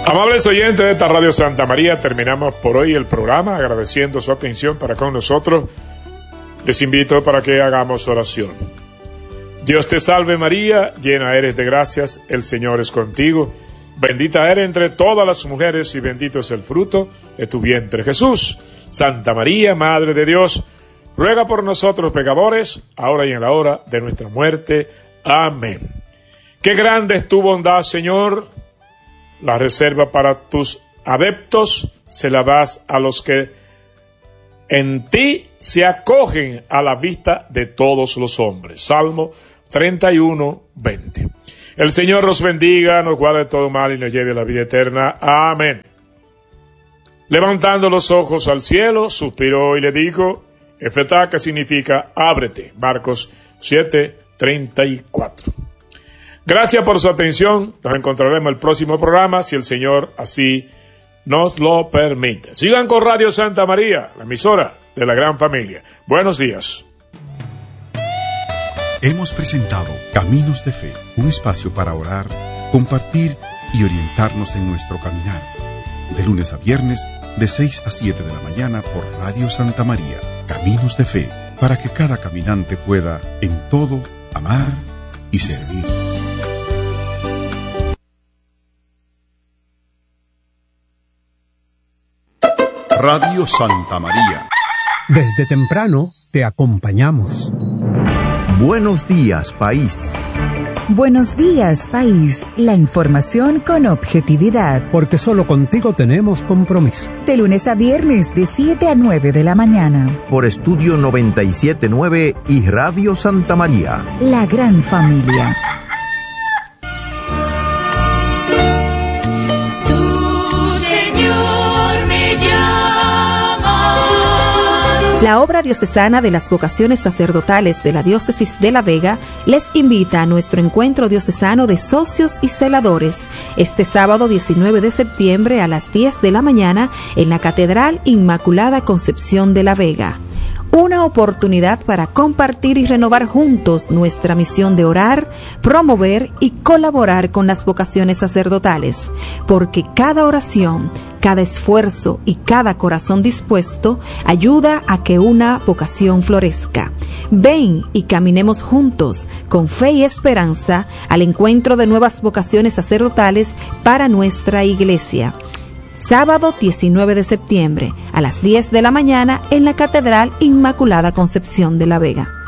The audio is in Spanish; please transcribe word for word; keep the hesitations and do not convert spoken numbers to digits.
Amables oyentes de esta Radio Santa María, terminamos por hoy el programa agradeciendo su atención para con nosotros. Les invito para que hagamos oración. Dios te salve María, llena eres de gracias, el Señor es contigo. Bendita eres entre todas las mujeres y bendito es el fruto de tu vientre Jesús. Santa María, Madre de Dios, ruega por nosotros pecadores, ahora y en la hora de nuestra muerte. Amén. Qué grande es tu bondad, Señor. La reserva para tus adeptos se la das a los que en ti se acogen a la vista de todos los hombres. Salmo treinta y uno, veinte. El Señor nos bendiga, nos guarde de todo mal y nos lleve a la vida eterna. Amén. Levantando los ojos al cielo, suspiró y le dijo, Efetá, que significa ábrete. Marcos siete, treinta y cuatro. Gracias por su atención. Nos encontraremos en el próximo programa, si el Señor así nos lo permite. Sigan con Radio Santa María, la emisora de la gran familia. Buenos días. Hemos presentado Caminos de Fe, un espacio para orar, compartir y orientarnos en nuestro caminar. De lunes a viernes, de seis a siete de la mañana por Radio Santa María. Caminos de Fe, para que cada caminante pueda, en todo, amar y servir. Radio Santa María. Desde temprano te acompañamos. Buenos días, país. Buenos días, país. La información con objetividad. Porque solo contigo tenemos compromiso. De lunes a viernes, de siete a nueve de la mañana. Por Estudio noventa y siete punto nueve y Radio Santa María. La gran familia. La obra diocesana de las vocaciones sacerdotales de la Diócesis de La Vega les invita a nuestro encuentro diocesano de socios y celadores este sábado diecinueve de septiembre a las diez de la mañana en la Catedral Inmaculada Concepción de La Vega. Una oportunidad para compartir y renovar juntos nuestra misión de orar, promover y colaborar con las vocaciones sacerdotales, porque cada oración, cada esfuerzo y cada corazón dispuesto ayuda a que una vocación florezca. Ven y caminemos juntos, con fe y esperanza, al encuentro de nuevas vocaciones sacerdotales para nuestra iglesia. Sábado diecinueve de septiembre, a las diez de la mañana, en la Catedral Inmaculada Concepción de La Vega.